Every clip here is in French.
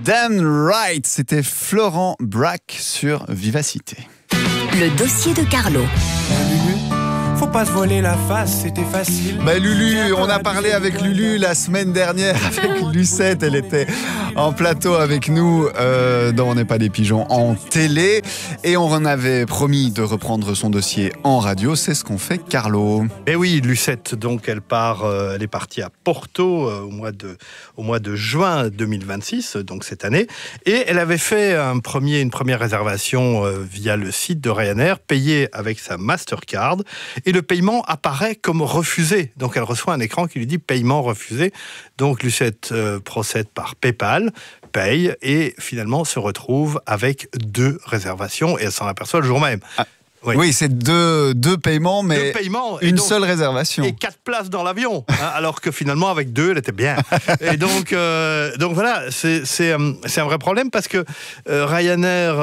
Damn Right. C'était Florent Braque sur Vivacité. Le dossier de Carlo. Lulu, faut pas se voiler la face, c'était facile. Lulu, on a parlé avec Lulu la semaine dernière avec Lucette, elle était en plateau avec nous dans On n'est pas des pigeons en télé et on en avait promis de reprendre son dossier en radio, c'est ce qu'on fait Carlo. Et oui, Lucette, donc elle est partie à Porto au mois de juin 2026, donc cette année, et elle avait fait une première réservation via le site de Ryanair, payée avec sa Mastercard. Et le paiement apparaît comme refusé. Donc elle reçoit un écran qui lui dit paiement refusé. Donc Lucette procède par PayPal, paye et finalement se retrouve avec 2 réservations et elle s'en aperçoit le jour même. Oui, c'est deux paiements, mais une seule réservation. Et 4 places dans l'avion, alors que finalement, avec 2, elle était bien. Et donc voilà, c'est un vrai problème parce que Ryanair,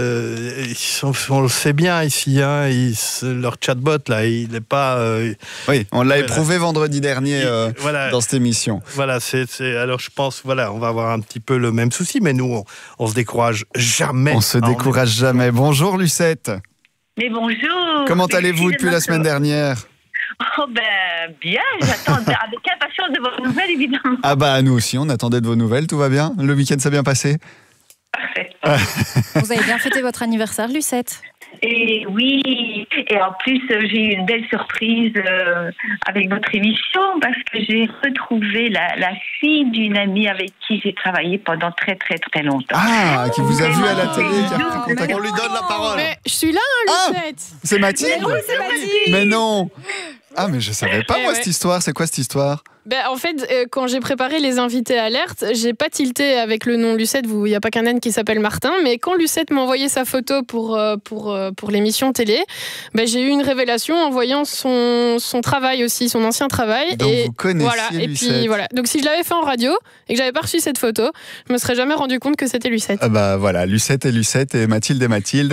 on le sait bien ici, leur chatbot, là, il n'est pas... oui, on l'a éprouvé vendredi dernier dans cette émission. Voilà, alors je pense, on va avoir un petit peu le même souci, mais nous, on se décourage jamais. On se décourage jamais. Bonjour Lucette. Mais bonjour. Comment allez-vous depuis la semaine dernière ? Oh bien, j'attends avec impatience de vos nouvelles évidemment. Ah nous aussi, on attendait de vos nouvelles, tout va bien ? Le week-end s'est bien passé ? Parfait. Vous avez bien fêté votre anniversaire, Lucette ? Et oui, et en plus j'ai eu une belle surprise avec votre émission parce que j'ai retrouvé la fille d'une amie avec qui j'ai travaillé pendant très très très longtemps. Ah, qui vous a vu à la télé, qui a pris contact. On lui donne la parole. Mais je suis là, Lucette. C'est Mathilde ? Mais oui, c'est Mathilde. Mais non. Ah, mais je savais pas moi cette histoire. C'est quoi cette histoire ? En fait, quand j'ai préparé les invités alertes, j'ai pas tilté avec le nom Lucette. Il n'y a pas qu'un âne qui s'appelle Martin. Mais quand Lucette m'a envoyé sa photo pour l'émission télé, j'ai eu une révélation en voyant son travail aussi, son ancien travail. Donc vous connaissiez Lucette. Et puis voilà. Donc si je l'avais fait en radio et que j'avais pas reçu cette photo, je me serais jamais rendu compte que c'était Lucette. Voilà, Lucette et Mathilde et Mathilde.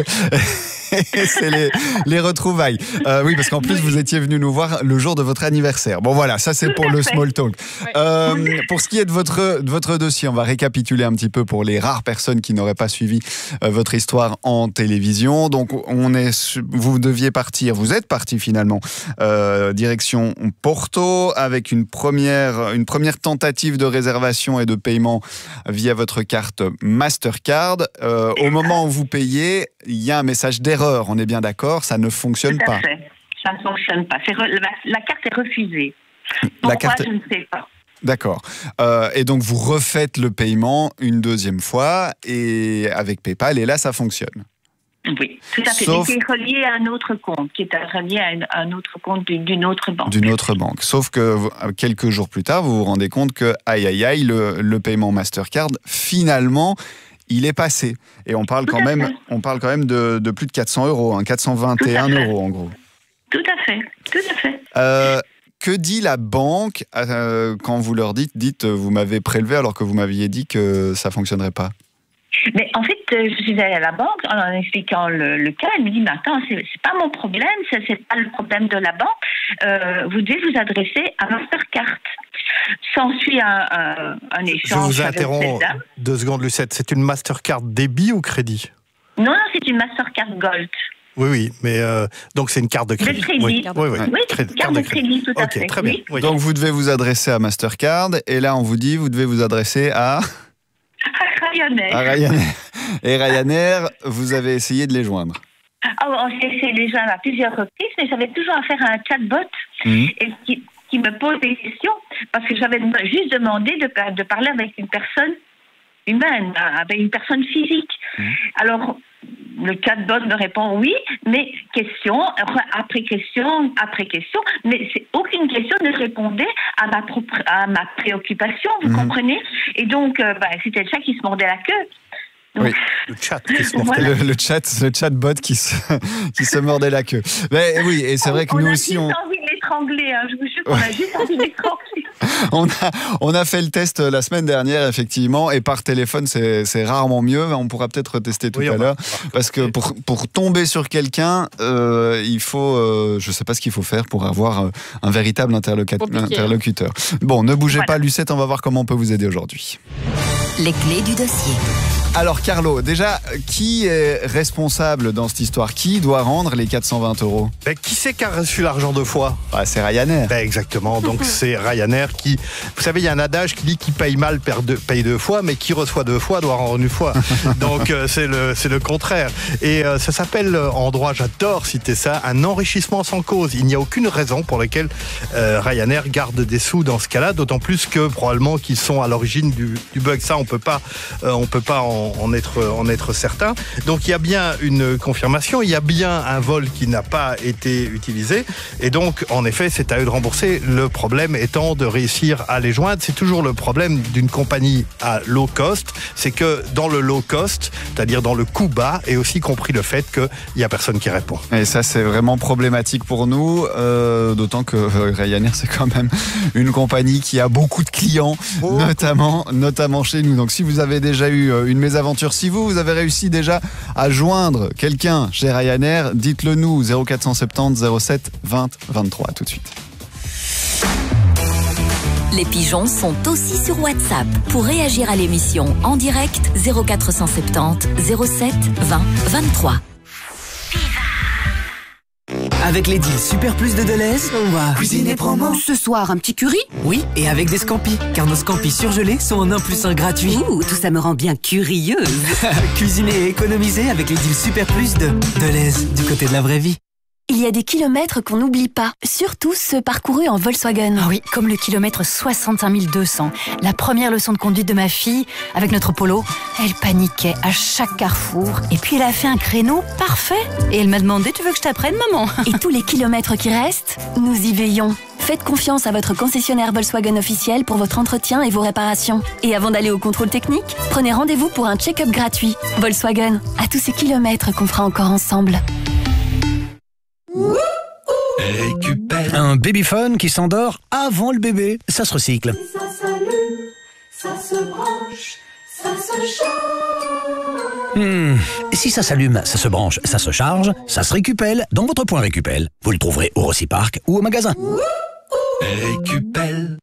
C'est les retrouvailles. Oui, parce qu'en plus, vous étiez venu nous voir le jour de votre anniversaire. Bon, voilà, ça c'est pour le small talk. Ouais. Pour ce qui est de votre dossier, on va récapituler un petit peu pour les rares personnes qui n'auraient pas suivi votre histoire en télévision. Donc, vous deviez partir, vous êtes parti finalement, direction Porto, avec une première tentative de réservation et de paiement via votre carte Mastercard. Au moment où vous payez, il y a un message d'erreur, on est bien d'accord, ça ne fonctionne pas. Ça ne fonctionne pas. La carte est refusée. Pourquoi, je ne sais pas. D'accord. Et donc, vous refaites le paiement une deuxième fois et avec PayPal, et là, ça fonctionne. Oui, tout à fait. Qui est relié à un autre compte, qui est relié à un autre compte d'une autre banque. D'une autre banque. Sauf que quelques jours plus tard, vous vous rendez compte que, le paiement Mastercard, finalement, il est passé. Et on parle quand même de plus de 400 €, 421 € en gros. Tout à fait. Que dit la banque quand vous leur dites vous m'avez prélevé alors que vous m'aviez dit que ça ne fonctionnerait pas ? Mais en fait, je suis allée à la banque en expliquant le cas. Elle me dit, mais attends, c'est pas mon problème, c'est pas le problème de la banque. Vous devez vous adresser à Mastercard. S'ensuit un échange. Je vous interromps 2 secondes, Lucette. C'est une Mastercard débit ou crédit ? Non, c'est une Mastercard Gold. Oui, mais donc c'est une carte de crédit. De crédit. Oui, carte de crédit, tout à fait. Très bien. Oui. Donc vous devez vous adresser à Mastercard, et là on vous dit vous devez vous adresser à Ryanair. Et Ryanair, vous avez essayé de les joindre. J'ai essayé de les joindre à plusieurs reprises, mais j'avais toujours affaire à un chatbot et qui me pose des questions, parce que j'avais juste demandé de parler avec une personne humaine, avec une personne physique. Alors, le chatbot me répond oui, mais question après question, mais aucune question ne répondait à ma préoccupation, vous comprenez ? Et donc, c'était le chat qui se mordait la queue. Oui, le chat qui se mordait le chatbot qui se mordait la queue. Mais oui, et c'est vrai que nous aussi on a juste envie de l'étrangler, je vous jure qu'on a juste envie de l'étrangler. On a fait le test la semaine dernière, effectivement, et par téléphone, c'est rarement mieux. On pourra peut-être retester tout à l'heure. Parce que pour tomber sur quelqu'un, il faut... je ne sais pas ce qu'il faut faire pour avoir un véritable interlocuteur. Bon, ne bougez pas, Lucette, on va voir comment on peut vous aider aujourd'hui. Les clés du dossier. Alors Carlo, déjà, qui est responsable dans cette histoire? Qui doit rendre les 420 €? Qui c'est qui a reçu l'argent deux fois? C'est Ryanair. Exactement, donc c'est Ryanair qui... Vous savez, il y a un adage qui dit qui paye mal paye deux fois, mais qui reçoit deux fois doit rendre une fois. Donc c'est le contraire. Et ça s'appelle, en droit, j'adore citer ça, un enrichissement sans cause. Il n'y a aucune raison pour laquelle Ryanair garde des sous dans ce cas-là, d'autant plus que probablement qu'ils sont à l'origine du bug. Ça, on peut pas en être certain. Donc il y a bien une confirmation, il y a bien un vol qui n'a pas été utilisé, et donc en effet c'est à eux de rembourser. Le problème étant de réussir à les joindre. C'est toujours le problème d'une compagnie à low cost, c'est que dans le low cost, c'est-à-dire dans le coût bas, est aussi compris le fait qu'il n'y a personne qui répond. Et ça c'est vraiment problématique pour nous, d'autant que Ryanair c'est quand même une compagnie qui a beaucoup de clients, notamment chez nous. Donc si vous avez déjà eu une mésaventure, si vous avez réussi déjà à joindre quelqu'un chez Ryanair, dites-le nous, 0470 07 20 23, tout de suite. Les pigeons sont aussi sur WhatsApp. Pour réagir à l'émission en direct, 0470 07 20 23. Avec les deals Super Plus de Deleuze, on va cuisiner promo. Ce soir, un petit curry? Oui, et avec des scampis, car nos scampis surgelés sont en 1+1 gratuit. Ouh, tout ça me rend bien curieuse. Cuisiner et économiser avec les deals Super Plus de Deleuze, du côté de la vraie vie. Il y a des kilomètres qu'on n'oublie pas, surtout ceux parcourus en Volkswagen. Ah oui, comme le kilomètre 65 200. La première leçon de conduite de ma fille, avec notre Polo, elle paniquait à chaque carrefour. Et puis elle a fait un créneau parfait. Et elle m'a demandé, tu veux que je t'apprenne, maman? Et tous les kilomètres qui restent, nous y veillons. Faites confiance à votre concessionnaire Volkswagen officiel pour votre entretien et vos réparations. Et avant d'aller au contrôle technique, prenez rendez-vous pour un check-up gratuit. Volkswagen, à tous ces kilomètres qu'on fera encore ensemble. Un babyphone qui s'endort avant le bébé, ça se recycle. Ça s'allume, ça se branche, ça se charge. Si ça s'allume, ça se branche, ça se charge, ça se récupelle dans votre point Récupel. Vous le trouverez au Rossi-Park ou au magasin. Récupel.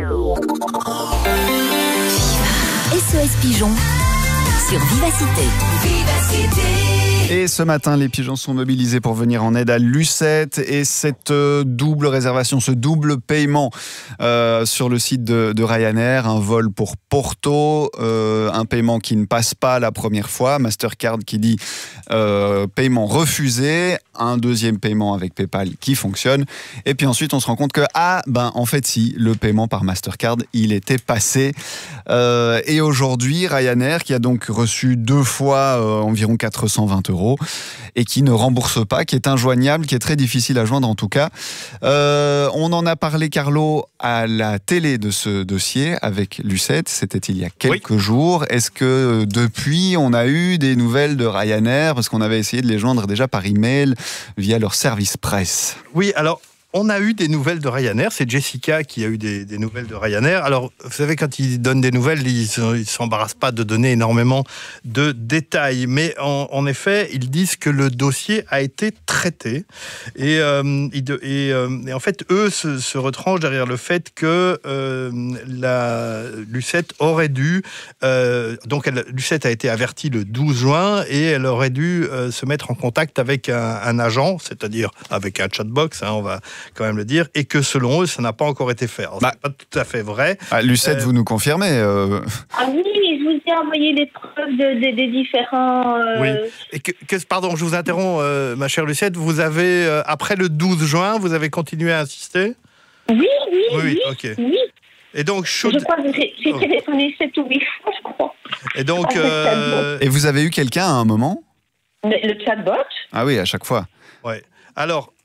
SOS Pigeon sur Vivacité. Vivacité. Et ce matin, les pigeons sont mobilisés pour venir en aide à Lucette. Et cette double réservation, ce double paiement sur le site de Ryanair, un vol pour Porto, un paiement qui ne passe pas la première fois, Mastercard qui dit paiement refusé, un deuxième paiement avec PayPal qui fonctionne. Et puis ensuite, on se rend compte que, en fait, si, le paiement par Mastercard, il était passé. Et aujourd'hui, Ryanair, qui a donc reçu deux fois environ 420 € et qui ne rembourse pas, qui est injoignable, qui est très difficile à joindre en tout cas. On en a parlé, Carlo, à la télé de ce dossier avec Lucette, c'était il y a quelques jours. Est-ce que depuis, on a eu des nouvelles de Ryanair, parce qu'on avait essayé de les joindre déjà par email via leur service presse? Oui, alors... On a eu des nouvelles de Ryanair, c'est Jessica qui a eu des nouvelles de Ryanair. Alors, vous savez, quand ils donnent des nouvelles, ils ne s'embarrassent pas de donner énormément de détails. Mais en effet, ils disent que le dossier a été traité. Et en fait, eux se retranchent derrière le fait que Lucette aurait dû... Lucette a été avertie le 12 juin et elle aurait dû se mettre en contact avec un agent, c'est-à-dire avec un chatbox, on va quand même le dire, et que selon eux, ça n'a pas encore été fait. Alors, c'est pas tout à fait vrai. Lucette, vous nous confirmez Ah oui, je vous ai envoyé les preuves des différents... Oui. Et pardon, je vous interromps, ma chère Lucette, vous avez, après le 12 juin, vous avez continué à insister? Oui. Ok. Oui. Et donc, je crois que j'ai téléphoné 7 ou 8 fois, je crois. Et donc... Et vous avez eu quelqu'un à un moment? Le chatbot. Ah oui, à chaque fois. Ouais. Alors,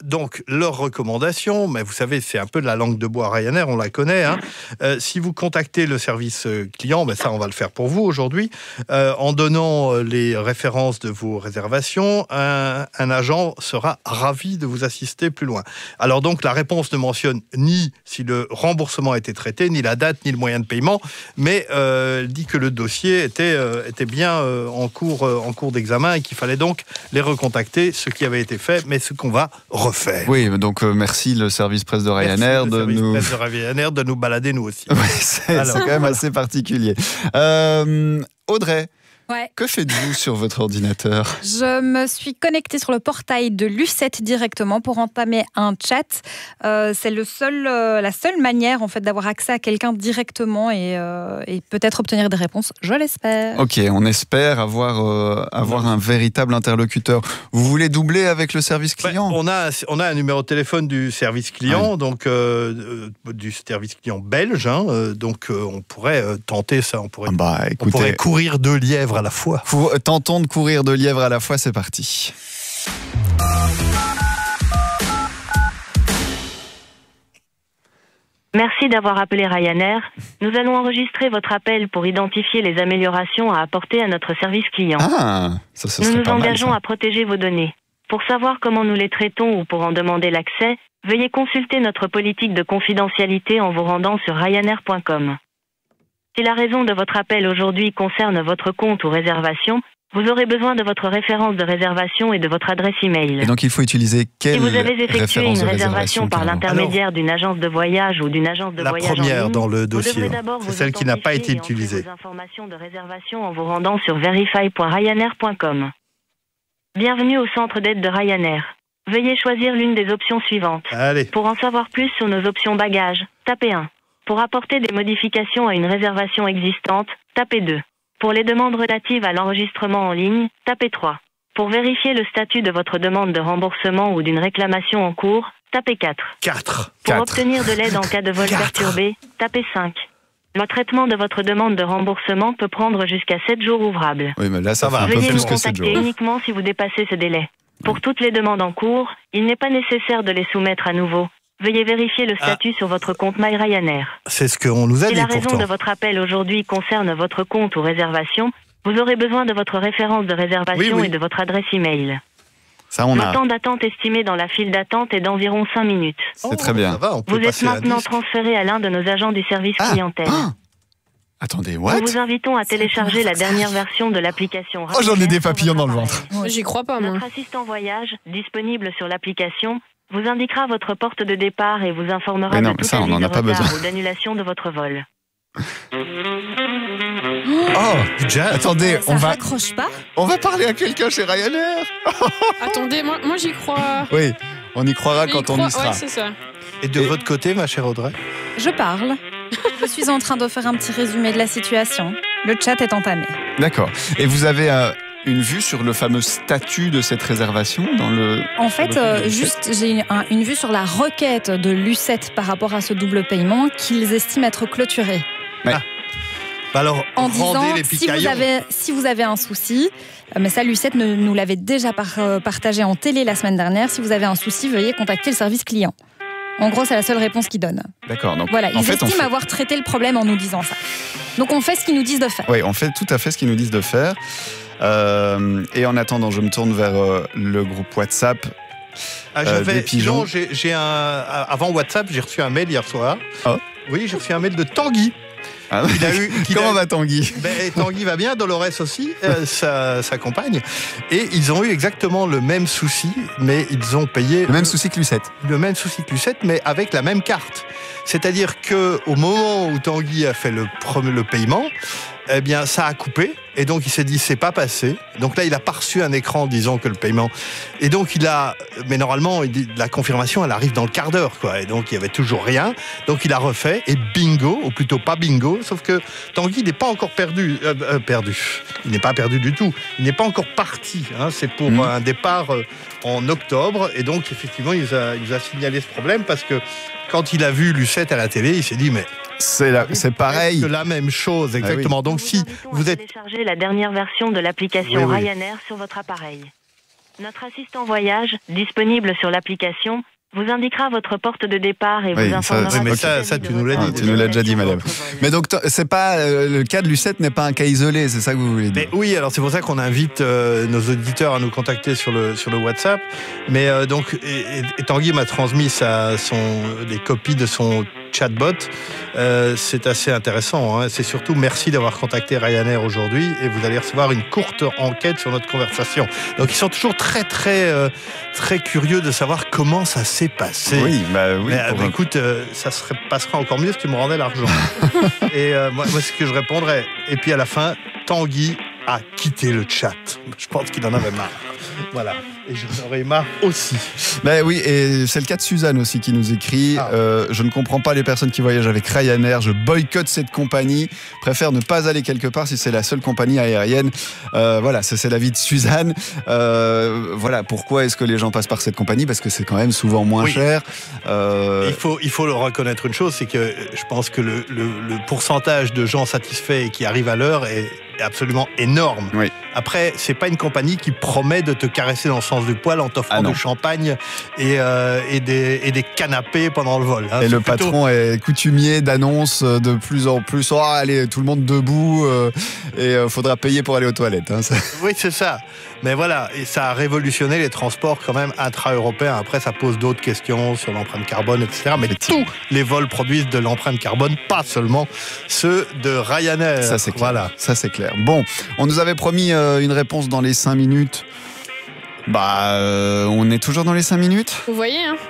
donc, leur recommandation, mais vous savez, c'est un peu de la langue de bois Ryanair, on la connaît. Hein. Si vous contactez le service client, ça, on va le faire pour vous aujourd'hui, en donnant les références de vos réservations, un agent sera ravi de vous assister plus loin. Alors donc, la réponse ne mentionne ni si le remboursement a été traité, ni la date, ni le moyen de paiement, mais dit que le dossier était bien en cours d'examen et qu'il fallait donc les recontacter, ce qui avait été fait, mais ce qu'on va refaire. Oui, donc merci le service presse de Ryanair de nous balader nous aussi. Ouais, c'est quand même assez particulier. Audrey, que faites-vous sur votre ordinateur ? Je me suis connectée sur le portail de Lucette directement pour entamer un chat. C'est la seule manière en fait d'avoir accès à quelqu'un directement et peut-être obtenir des réponses, je l'espère. Ok, on espère avoir un véritable interlocuteur. Vous voulez doubler avec le service client ? On a un numéro de téléphone du service client, donc du service client belge. Donc on pourrait tenter ça. On pourrait courir 2 lièvres à la fois. Tentons de courir 2 lièvres à la fois, c'est parti. Merci d'avoir appelé Ryanair. Nous allons enregistrer votre appel pour identifier les améliorations à apporter à notre service client. Nous nous engageons à protéger vos données. Pour savoir comment nous les traitons ou pour en demander l'accès, veuillez consulter notre politique de confidentialité en vous rendant sur ryanair.com. Si la raison de votre appel aujourd'hui concerne votre compte ou réservation, vous aurez besoin de votre référence de réservation et de votre adresse email. Et donc il faut utiliser quelle référence de réservation ? Si vous avez effectué une réservation par l'intermédiaire d'une agence de voyage ou d'une agence de voyage en ligne, la première dans le dossier, c'est celle qui n'a pas été utilisée. Vos informations de réservation en vous rendant sur verify.ryanair.com. Bienvenue au centre d'aide de Ryanair. Veuillez choisir l'une des options suivantes. Pour en savoir plus sur nos options bagages, tapez 1. Pour apporter des modifications à une réservation existante, tapez 2. Pour les demandes relatives à l'enregistrement en ligne, tapez 3. Pour vérifier le statut de votre demande de remboursement ou d'une réclamation en cours, tapez 4. Pour obtenir de l'aide en cas de vol perturbé, tapez 5. Le traitement de votre demande de remboursement peut prendre jusqu'à 7 jours ouvrables. Oui, mais là, ça va un peu Veuillez plus nous que 7 jours. contacter uniquement si vous dépassez ce délai. Pour toutes les demandes en cours, il n'est pas nécessaire de les soumettre à nouveau. Veuillez vérifier le statut sur votre compte MyRyanair. C'est ce qu'on nous a dit pourtant. Si la raison pourtant. de votre appel aujourd'hui concerne votre compte ou réservation, vous aurez besoin de votre référence de réservation et de votre adresse email. Ça, on a. Le temps d'attente estimé dans la file d'attente est d'environ 5 minutes. C'est très bien. Vous êtes maintenant transféré à l'un de nos agents du service clientèle. Attendez, what ? Nous vous invitons à télécharger la dernière version de l'application. Oh, j'en ai des papillons dans le ventre. J'y crois pas, moi. Notre assistant voyage, disponible sur l'application, vous indiquera votre porte de départ et vous informera de tout avis de retard ou d'annulation de votre vol. Attendez, Ça raccroche pas ? on va parler à quelqu'un chez Ryanair. Attendez, moi j'y crois. Oui, on y croira quand on y sera. Ouais, c'est ça. Et de votre côté, ma chère Audrey ? Je parle. Je suis en train de faire un petit résumé de la situation. Le chat est entamé. D'accord. Et vous avez une vue sur le fameux statut de cette réservation dans le... En fait, j'ai une vue sur la requête de Lucette par rapport à ce double paiement qu'ils estiment être clôturé. Ouais. Alors, en disant, rendez les picaillons. si vous avez un souci, mais ça, Lucette nous l'avait déjà partagé en télé la semaine dernière, si vous avez un souci, veuillez contacter le service client. En gros, c'est la seule réponse qu'ils donnent. D'accord. Donc, voilà, ils estiment avoir traité le problème en nous disant ça. Donc, on fait ce qu'ils nous disent de faire. Oui, on fait tout à fait ce qu'ils nous disent de faire. Et en attendant, je me tourne vers le groupe WhatsApp. Des pigeons. Sinon, avant WhatsApp, j'ai reçu un mail hier soir. Oui, j'ai reçu un mail de Tanguy. Comment va Tanguy ? Tanguy va bien, Dolores aussi, sa compagne. Et ils ont eu exactement le même souci, mais ils ont payé... Le même souci que Lucette. Le même souci que Lucette, mais avec la même carte. C'est-à-dire qu'au moment où Tanguy a fait le paiement, eh bien, ça a coupé. Et donc, il s'est dit, c'est pas passé. Donc là, il a pas reçu un écran disant que le paiement... Et donc, mais normalement, la confirmation, elle arrive dans le quart d'heure, quoi. Et donc, il y avait toujours rien. Donc, il a refait. Et bingo, ou plutôt pas bingo. Sauf que Tanguy n'est pas encore perdu. Il n'est pas perdu du tout. Il n'est pas encore parti. Hein. C'est pour un départ en octobre. Et donc, effectivement, il nous a signalé ce problème parce que quand il a vu Lucette à la télé, il s'est dit, mais... C'est pareil. C'est la même chose, exactement. Donc, si vous êtes... Téléchargez la dernière version de l'application Ryanair sur votre appareil. Notre assistant voyage, disponible sur l'application, vous indiquera votre porte de départ et vous informera. Mais ça tu nous l'as dit. Tu nous l'as déjà dit, madame. Mais donc, c'est pas le cas de Lucette n'est pas un cas isolé, c'est ça que vous voulez dire? Mais oui, alors c'est pour ça qu'on invite nos auditeurs à nous contacter sur le WhatsApp. Mais donc, et Tanguy m'a transmis les copies de son chatbot. C'est assez intéressant. Hein. C'est surtout merci d'avoir contacté Ryanair aujourd'hui et vous allez recevoir une courte enquête sur notre conversation. Donc ils sont toujours très curieux de savoir comment ça s'est passé. Oui, bah oui. Mais écoute, ça se passera encore mieux si tu me rendais l'argent. Et moi, ce que je répondrais. Et puis à la fin, Tanguy a quitté le chat. Je pense qu'il en avait marre. Voilà. Et j'en aurais marre aussi. Ben oui, et c'est le cas de Suzanne aussi qui nous écrit. Je ne comprends pas les personnes qui voyagent avec Ryanair. Je boycotte cette compagnie. Préfère ne pas aller quelque part si c'est la seule compagnie aérienne. Voilà, ça c'est l'avis de Suzanne. Voilà, pourquoi est-ce que les gens passent par cette compagnie? Parce que c'est quand même souvent moins cher. Il faut le reconnaître une chose, c'est que je pense que le pourcentage de gens satisfaits et qui arrivent à l'heure est absolument énorme. Oui. Après, c'est pas une compagnie qui promet de te caresser dans le sens du poil en t'offrant du champagne et des canapés pendant le vol. Hein. Et le patron est coutumier d'annonces de plus en plus. Oh, allez, tout le monde debout et faudra payer pour aller aux toilettes. Hein, ça. Oui, c'est ça. Mais voilà, et ça a révolutionné les transports quand même intra-européens. Après, ça pose d'autres questions sur l'empreinte carbone, etc. Mais tous les vols produisent de l'empreinte carbone, pas seulement ceux de Ryanair. Ça, c'est clair. Voilà. Ça, c'est clair. Bon, on nous avait promis une réponse dans les 5 minutes. On est toujours dans les 5 minutes. Vous voyez, hein.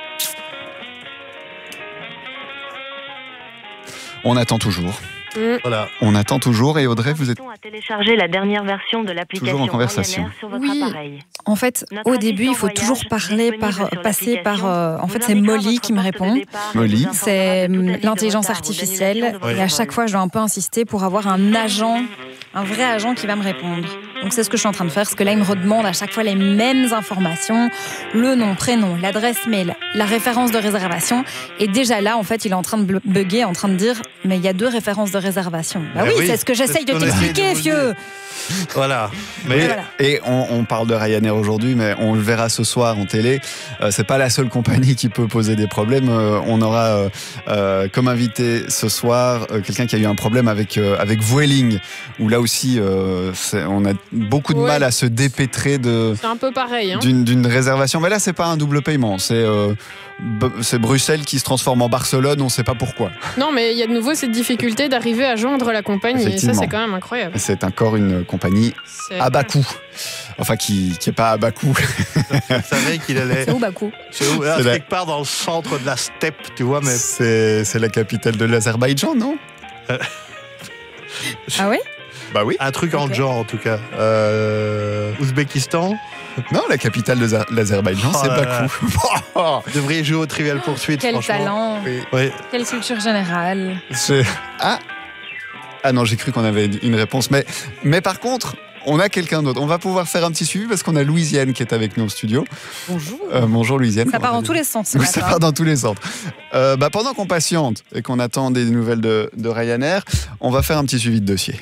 On attend toujours. Voilà. On attend toujours. Et Audrey, vous êtes à télécharger la dernière version de l'application toujours en conversation. Ryanair sur votre appareil. En fait, au début, il faut toujours passer par. En fait, c'est Molly qui me répond. Molly. C'est l'intelligence artificielle. Oui. Et à chaque fois, je dois un peu insister pour avoir un vrai agent qui va me répondre. Donc c'est ce que je suis en train de faire, parce que là, il me redemande à chaque fois les mêmes informations, le nom, prénom, l'adresse mail, la référence de réservation. Et déjà là, en fait, il est en train de bugger, en train de dire, mais il y a 2 références de réservation. Bah oui, c'est ce que j'essaye de t'expliquer, vieux. Voilà. Et on parle de Ryanair aujourd'hui, mais on le verra ce soir en télé. C'est pas la seule compagnie qui peut poser des problèmes. On aura comme invité ce soir quelqu'un qui a eu un problème avec Vueling, où là aussi on a beaucoup de mal à se dépêtrer c'est un peu pareil, hein. d'une réservation. Mais là, c'est pas un double paiement, c'est Bruxelles qui se transforme en Barcelone, on sait pas pourquoi. Non, mais il y a de nouveau cette difficulté d'arriver à joindre la compagnie, et ça, c'est quand même incroyable. C'est encore une compagnie à bas coût. Enfin, qui est pas à bas coût. Je savais qu'il allait. C'est où Bakou? C'est quelque part dans le centre de la steppe, tu vois. Mais c'est la capitale de l'Azerbaïdjan, non? Ah oui? Bah oui. Un truc en genre, en tout cas. Ouzbékistan? Non, la capitale de l'Azerbaïdjan, c'est Bakou. Vous devriez jouer au Trivial Poursuite, Quel franchement. talent. Oui. Quelle culture générale. Ah non, j'ai cru qu'on avait une réponse. Mais par contre, on a quelqu'un d'autre. On va pouvoir faire un petit suivi parce qu'on a Louisiane qui est avec nous au studio. Bonjour. Bonjour Louisiane. Ça part dans tous les sens. Ça part dans tous les sens. Pendant qu'on patiente et qu'on attend des nouvelles de Ryanair, on va faire un petit suivi de dossier.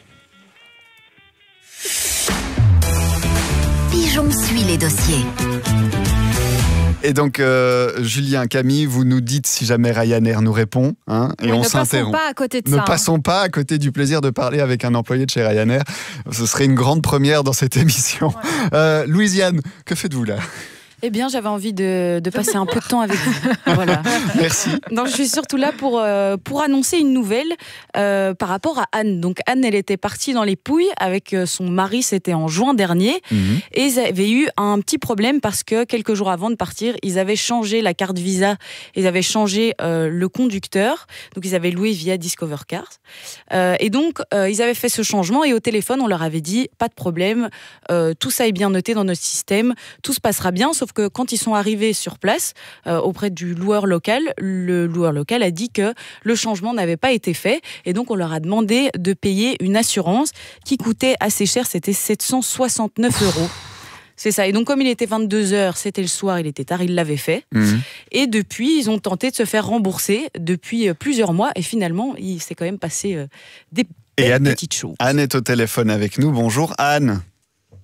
Pigeon suit les dossiers. Et donc, Julien, Camille, vous nous dites si jamais Ryanair nous répond, hein, et on s'interrompt. Ne passons pas à côté de ça. Ne passons pas à côté du plaisir de parler avec un employé de chez Ryanair. Ce serait une grande première dans cette émission. Ouais. Louisiane, que faites-vous là ? Eh bien, j'avais envie de passer un peu de temps avec vous. Voilà. Merci. Donc, je suis surtout là pour annoncer une nouvelle par rapport à Anne. Donc, Anne, elle était partie dans les Pouilles avec son mari, c'était en juin dernier. Et ils avaient eu un petit problème parce que quelques jours avant de partir, ils avaient changé la carte Visa, ils avaient changé le conducteur. Donc, ils avaient loué via Discover Cars. Et donc, ils avaient fait ce changement et au téléphone, on leur avait dit, pas de problème, tout ça est bien noté dans notre système, tout se passera bien, sauf que quand ils sont arrivés sur place auprès du loueur local, le loueur local a dit que le changement n'avait pas été fait et donc on leur a demandé de payer une assurance qui coûtait assez cher, c'était 769 €. C'est ça. Et donc, comme il était 22h, c'était le soir, il était tard, il l'avait fait. Et depuis, ils ont tenté de se faire rembourser depuis plusieurs mois et finalement, il s'est quand même passé des petites choses. Anne est au téléphone avec nous. Bonjour Anne.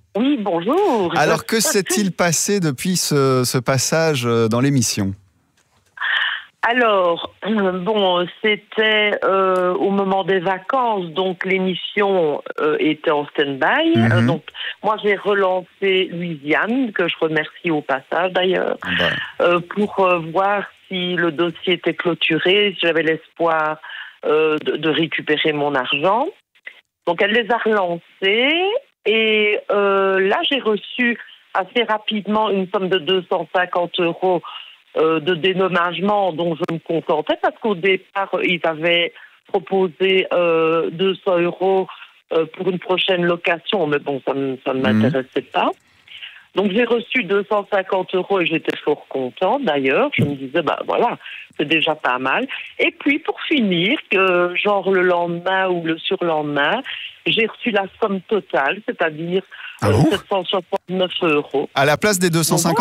Oui, bonjour. Alors, que s'est-il passé depuis ce passage dans l'émission ? Alors, bon, c'était au moment des vacances, donc l'émission était en stand-by. Donc, moi, j'ai relancé Louisiane, que je remercie au passage d'ailleurs, pour voir si le dossier était clôturé, si j'avais l'espoir de récupérer mon argent. Donc, elle les a relancés et là, j'ai reçu assez rapidement une somme de 250 € de dédommagement dont je me contentais parce qu'au départ, ils avaient proposé 200 € pour une prochaine location, mais bon, ça ne m'intéressait pas. Donc, j'ai reçu 250 € et j'étais fort contente, d'ailleurs. Je me disais, voilà, c'est déjà pas mal. Et puis, pour finir, genre le lendemain ou le surlendemain, j'ai reçu la somme totale, c'est-à-dire 769 €. À la place des 250 ?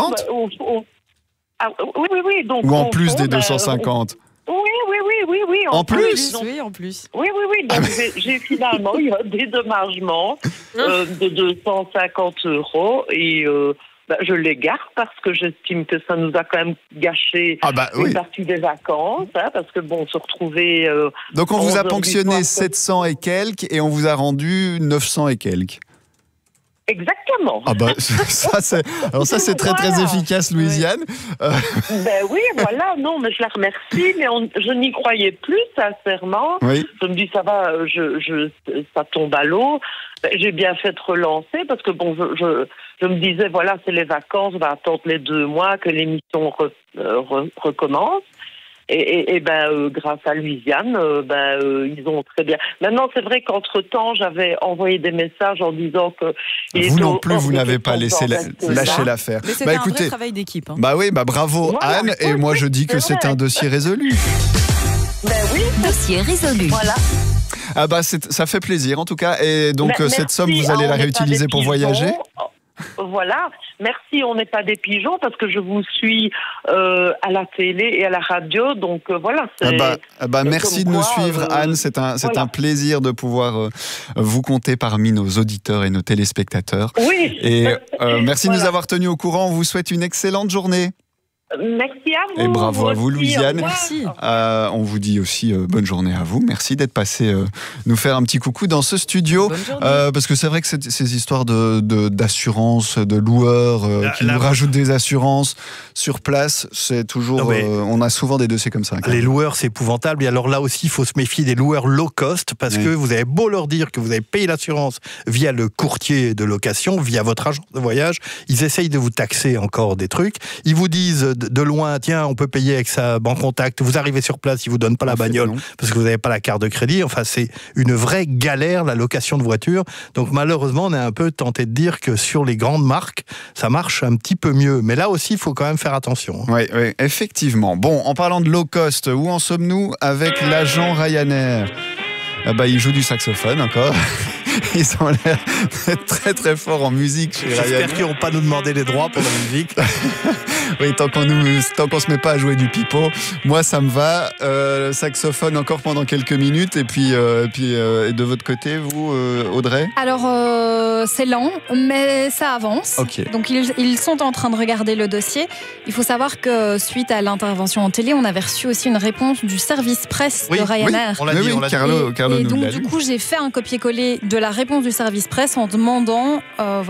Oui. Donc, ou en plus des 250 ? Oui. En plus ? Oui, en plus. Oui. Donc, j'ai finalement eu un dédommagement de 250 € et je les garde parce que j'estime que ça nous a quand même gâché une partie des vacances, parce que bon, se retrouver... Donc, on vous a ponctionné 700 et quelques et on vous a rendu 900 et quelques. Exactement. Ça c'est très très efficace, Louisiane. Oui, voilà, non, mais je la remercie, mais je n'y croyais plus, sincèrement. Oui. Je me dis, ça va, ça tombe à l'eau. J'ai bien fait de relancer, parce que bon, je me disais, voilà, c'est les vacances, on va attendre les 2 mois que l'émission recommence. Et grâce à Louisiane, ils ont très bien. Maintenant, c'est vrai qu'entre-temps, j'avais envoyé des messages en disant que... Vous non plus, vous n'avez pas laissé lâcher l'affaire. Mais c'était un vrai travail d'équipe. Bravo Anne, et moi je dis que c'est un dossier résolu. Oui. Dossier résolu. Voilà. Ça fait plaisir en tout cas. Et donc cette somme, vous allez la réutiliser pour voyager ? Voilà, merci, on n'est pas des pigeons parce que je vous suis à la télé et à la radio, donc voilà. Merci de nous suivre, Anne, c'est un plaisir de pouvoir vous compter parmi nos auditeurs et nos téléspectateurs. Oui. Et merci de nous avoir tenus au courant, on vous souhaite une excellente journée. Merci à vous. Et bravo à vous, Louisiane. Merci. On vous dit aussi bonne journée à vous. Merci d'être passé nous faire un petit coucou dans ce studio. Parce que c'est vrai que ces histoires d'assurance, de loueurs qui nous rajoutent des assurances sur place, c'est toujours. On a souvent des dossiers comme ça. Les loueurs, c'est épouvantable. Et alors là aussi, il faut se méfier des loueurs low cost parce que vous avez beau leur dire que vous avez payé l'assurance via le courtier de location, via votre agent de voyage, ils essayent de vous taxer encore des trucs. Ils vous disent de loin, tiens, on peut payer avec sa banque contact. Vous arrivez sur place, ils vous donnent pas la bagnole parce que vous n'avez pas la carte de crédit. Enfin, c'est une vraie galère, la location de voiture. Donc, malheureusement, on est un peu tenté de dire que sur les grandes marques, ça marche un petit peu mieux. Mais là aussi, il faut quand même faire attention. Oui, effectivement. Bon, en parlant de low cost, où en sommes-nous avec l'agent Ryanair ? Ils jouent du saxophone encore. Ils ont l'air très très forts en musique chez Ryanair. J'espère qu'ils n'ont pas nous demandé les droits pour la musique. Oui, tant qu'on se met pas à jouer du pipeau, moi ça me va. Saxophone encore pendant quelques minutes et puis de votre côté, vous, Audrey ? Alors c'est lent, mais ça avance. Okay. Donc ils sont en train de regarder le dossier. Il faut savoir que suite à l'intervention en télé, on avait reçu aussi une réponse du service presse de Ryanair. Oui, on l'a dit. Carlo et nous donc l'a du dit. coup, j'ai fait un copier-coller de la réponse du service presse en demandant,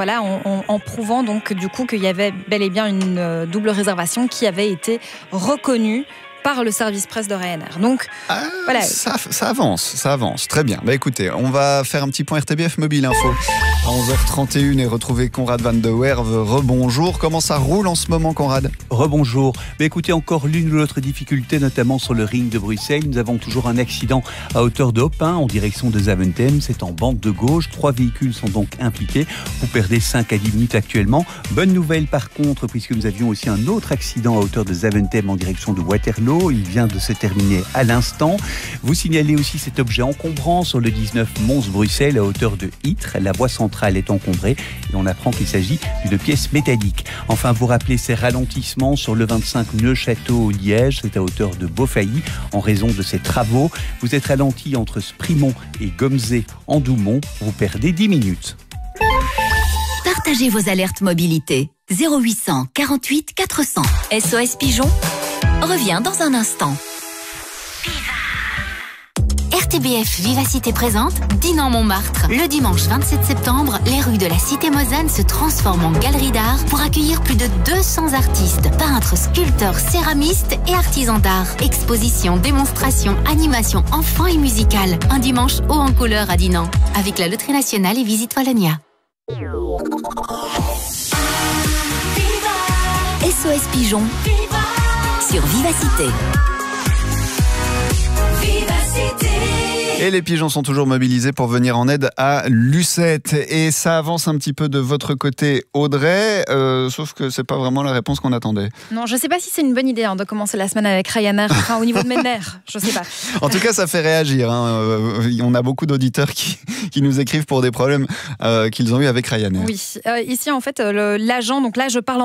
en prouvant donc du coup qu'il y avait bel et bien une double réservation qui avait été reconnue par le service presse de Ryanair. Donc, voilà. Ça avance. Très bien. Écoutez, on va faire un petit point RTBF Mobile Info à 11h31 et retrouver Conrad Van de Werve. Rebonjour. Comment ça roule en ce moment, Conrad ? Rebonjour. Écoutez, encore l'une ou l'autre difficulté, notamment sur le ring de Bruxelles. Nous avons toujours un accident à hauteur de Hopin en direction de Zaventem. C'est en bande de gauche. 3 véhicules sont donc impliqués. Vous perdez 5 à 10 minutes actuellement. Bonne nouvelle par contre, puisque nous avions aussi un autre accident à hauteur de Zaventem en direction de Waterloo. Il vient de se terminer à l'instant. Vous signalez aussi cet objet encombrant sur le 19 Mons-Bruxelles à hauteur de Ytre. La voie centrale est encombrée et on apprend qu'il s'agit d'une pièce métallique. Enfin, vous rappelez ces ralentissements sur le 25 Neufchâteau-Liège. C'est à hauteur de Beaufailly en raison de ces travaux. Vous êtes ralenti entre Sprimont et Gomzé en Doumont. Vous perdez 10 minutes. Partagez vos alertes mobilité. 0800 48 400. SOS Pigeon revient dans un instant. RTBF Vivacité présente Dinan Montmartre. Le dimanche 27 septembre, les rues de la Cité Mozanne se transforment en galerie d'art pour accueillir plus de 200 artistes, peintres, sculpteurs, céramistes et artisans d'art. Exposition, démonstration, animation, enfants et musicale. Un dimanche haut en couleur à Dinan, avec la Loterie Nationale et Visite Wallonia. SOS Pigeon sur Vivacité. Et les pigeons sont toujours mobilisés pour venir en aide à Lucette. Et ça avance un petit peu de votre côté, Audrey, sauf que c'est pas vraiment la réponse qu'on attendait. Non, je sais pas si c'est une bonne idée de commencer la semaine avec Ryanair, enfin au niveau de mes nerfs, je sais pas. En tout cas, ça fait réagir. On a beaucoup d'auditeurs qui nous écrivent pour des problèmes qu'ils ont eu avec Ryanair. Oui, ici en fait, l'agent, donc là je parle